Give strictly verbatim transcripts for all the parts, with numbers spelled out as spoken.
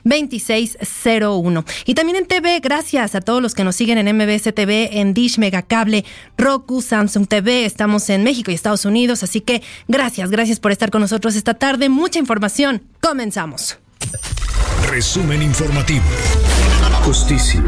veintiséis cero uno. Y también en T V, gracias a todos los que nos siguen en M B S T V, en Dish, Megacable, Roku, Samsung T V. Estamos en México y Estados Unidos, así que gracias, gracias por estar con nosotros esta tarde. Mucha información. Comenzamos. Resumen informativo. Justicia.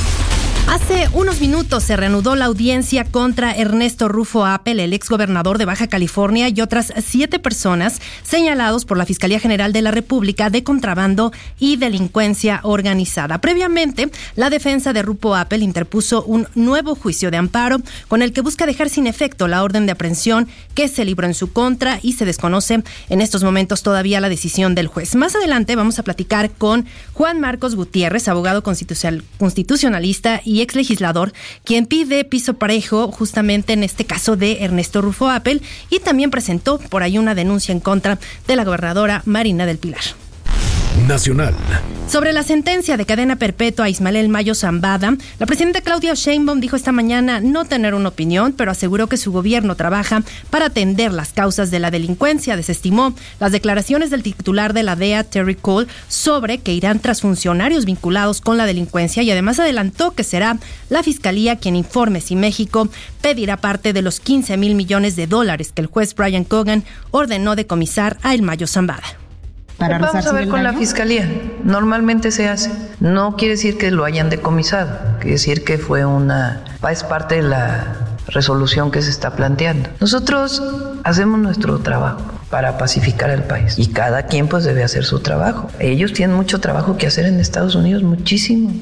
Hace unos minutos se reanudó la audiencia contra Ernesto Rufo Appel, el exgobernador de Baja California, y otras siete personas señalados por la Fiscalía General de la República de contrabando y delincuencia organizada. Previamente, la defensa de Rufo Appel interpuso un nuevo juicio de amparo con el que busca dejar sin efecto la orden de aprehensión que se libró en su contra, y se desconoce en estos momentos todavía la decisión del juez. Más adelante vamos a platicar con Juan Marcos Gutiérrez, abogado constitucional, constitucionalista y ex legislador, quien pide piso parejo justamente en este caso de Ernesto Rufo Appel, y también presentó por ahí una denuncia en contra de la gobernadora Marina del Pilar. Nacional. Sobre la sentencia de cadena perpetua a Ismael Mayo Zambada, la presidenta Claudia Sheinbaum dijo esta mañana no tener una opinión, pero aseguró que su gobierno trabaja para atender las causas de la delincuencia. Desestimó las declaraciones del titular de la D E A, Terry Cole, sobre que irán tras funcionarios vinculados con la delincuencia, y además adelantó que será la Fiscalía quien informe si México pedirá parte de los quince mil millones de dólares que el juez Brian Cogan ordenó decomisar a El Mayo Zambada. Vamos a ver con la Fiscalía. Normalmente se hace. No quiere decir que lo hayan decomisado. Quiere decir que fue una... es parte de la resolución que se está planteando. Nosotros hacemos nuestro trabajo para pacificar al país. Y cada quien pues debe hacer su trabajo. Ellos tienen mucho trabajo que hacer en Estados Unidos, muchísimo.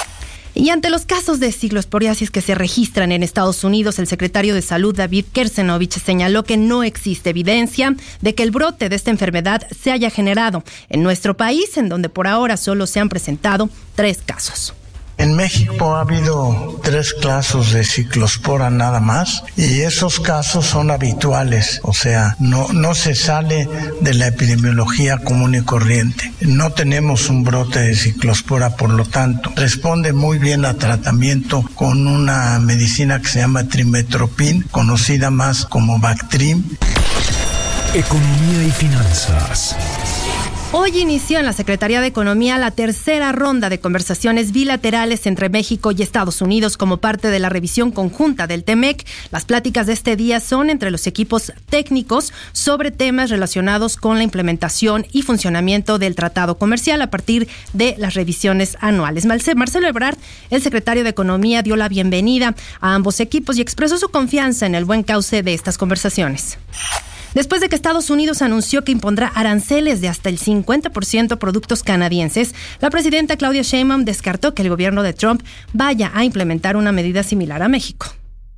Y ante los casos de ciclosporiasis que se registran en Estados Unidos, el secretario de Salud, David Kersenovich, señaló que no existe evidencia de que el brote de esta enfermedad se haya generado en nuestro país, en donde por ahora solo se han presentado tres casos. En México ha habido tres casos de ciclospora nada más, y esos casos son habituales, o sea, no, no se sale de la epidemiología común y corriente. No tenemos un brote de ciclospora, por lo tanto, responde muy bien a tratamiento con una medicina que se llama trimetoprim, conocida más como Bactrim. Economía y finanzas. Hoy inició en la Secretaría de Economía la tercera ronda de conversaciones bilaterales entre México y Estados Unidos como parte de la revisión conjunta del TEMEC. Las pláticas de este día son entre los equipos técnicos sobre temas relacionados con la implementación y funcionamiento del tratado comercial a partir de las revisiones anuales. Marcelo Ebrard, el secretario de Economía, dio la bienvenida a ambos equipos y expresó su confianza en el buen cauce de estas conversaciones. Después de que Estados Unidos anunció que impondrá aranceles de hasta el cincuenta por ciento a productos canadienses, la presidenta Claudia Sheinbaum descartó que el gobierno de Trump vaya a implementar una medida similar a México.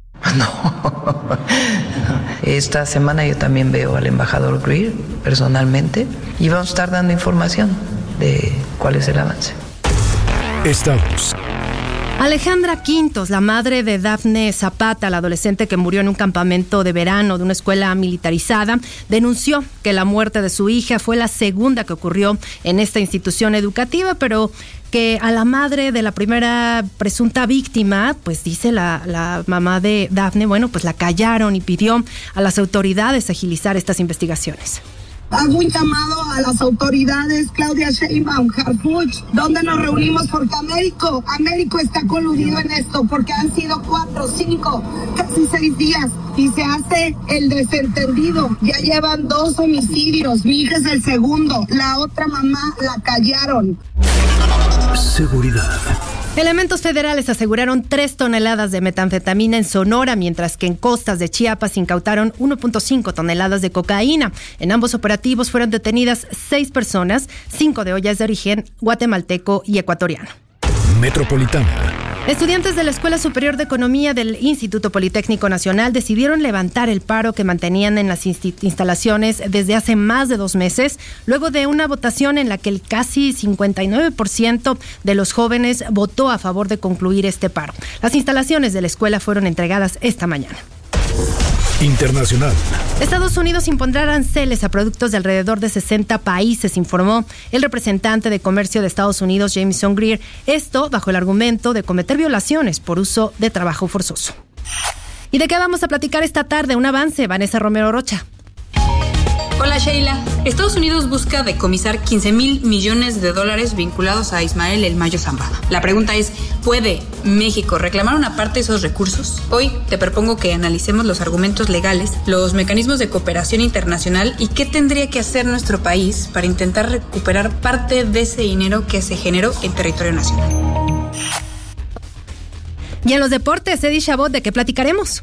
No, esta semana yo también veo al embajador Greer personalmente y vamos a estar dando información de cuál es el avance. Estados. Alejandra Quintos, la madre de Dafne Zapata, la adolescente que murió en un campamento de verano de una escuela militarizada, denunció que la muerte de su hija fue la segunda que ocurrió en esta institución educativa, pero que a la madre de la primera presunta víctima, pues dice la, la mamá de Dafne, bueno, pues la callaron y pidió a las autoridades agilizar estas investigaciones. Hago un llamado a las autoridades, Claudia Sheinbaum, Harfuch, donde nos reunimos porque Américo, Américo está coludido en esto, porque han sido cuatro, cinco, casi seis días y se hace el desentendido. Ya llevan dos homicidios, mi hija es el segundo, la otra mamá la callaron. Seguridad. Elementos federales aseguraron tres toneladas de metanfetamina en Sonora, mientras que en costas de Chiapas incautaron uno punto cinco toneladas de cocaína. En ambos operativos fueron detenidas seis personas, cinco de ellas de origen guatemalteco y ecuatoriano. Metropolitana. Estudiantes de la Escuela Superior de Economía del Instituto Politécnico Nacional decidieron levantar el paro que mantenían en las inst- instalaciones desde hace más de dos meses, luego de una votación en la que el casi cincuenta y nueve por ciento de los jóvenes votó a favor de concluir este paro. Las instalaciones de la escuela fueron entregadas esta mañana. Internacional. Estados Unidos impondrá aranceles a productos de alrededor de sesenta países, informó el representante de Comercio de Estados Unidos, Jamieson Greer. Esto bajo el argumento de cometer violaciones por uso de trabajo forzoso. ¿Y de qué vamos a platicar esta tarde? Un avance, Vanessa Romero Rocha. Hola Sheila, Estados Unidos busca decomisar quince mil millones de dólares vinculados a Ismael El Mayo Zambada. La pregunta es, ¿puede México reclamar una parte de esos recursos? Hoy te propongo que analicemos los argumentos legales, los mecanismos de cooperación internacional y qué tendría que hacer nuestro país para intentar recuperar parte de ese dinero que se generó en territorio nacional. Y en los deportes, Eddie Chabot, ¿de qué platicaremos?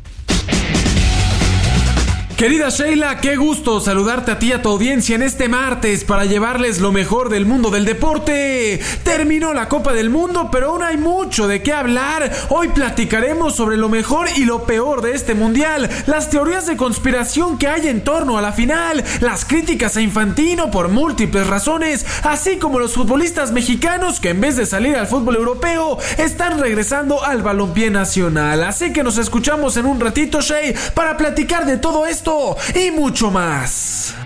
Querida Sheila, qué gusto saludarte a ti y a tu audiencia en este martes para llevarles lo mejor del mundo del deporte. Terminó la Copa del Mundo, pero aún hay mucho de qué hablar. Hoy platicaremos sobre lo mejor y lo peor de este mundial, las teorías de conspiración que hay en torno a la final, las críticas a Infantino por múltiples razones, así como los futbolistas mexicanos que en vez de salir al fútbol europeo, están regresando al balompié nacional. Así que nos escuchamos en un ratito, Shey, para platicar de todo esto y mucho más.